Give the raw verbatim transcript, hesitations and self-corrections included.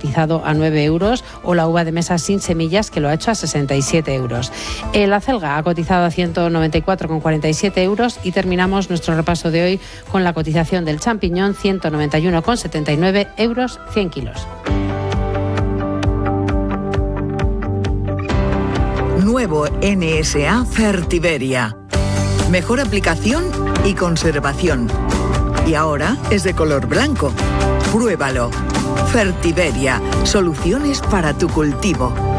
cotizado a nueve euros, o la uva de mesa sin semillas, que lo ha hecho a sesenta y siete euros. El acelga ha cotizado a ciento noventa y cuatro con cuarenta y siete euros y terminamos nuestro repaso de hoy con la cotización del champiñón, ciento noventa y uno con setenta y nueve euros cien kilos. Nuevo N S A Fertiberia. Mejor aplicación y conservación. Y ahora es de color blanco. Pruébalo. Fertiberia. Soluciones para tu cultivo.